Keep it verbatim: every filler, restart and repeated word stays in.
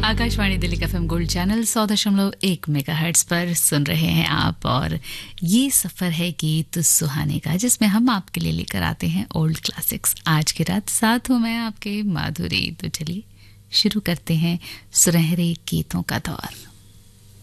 आकाशवाणी दिल्ली का FM gold channel सौ दशमलव एक मेगाहर्ट्ज पर सुन रहे हैं आप, और ये सफर है गीत सुहाने का, जिसमें हम आपके लिए लेकर आते हैं ओल्ड क्लासिक्स। आज की रात साथ हूं मैं आपके माधुरी। तो चलिए शुरू करते हैं सुनहरे गीतों का दौर।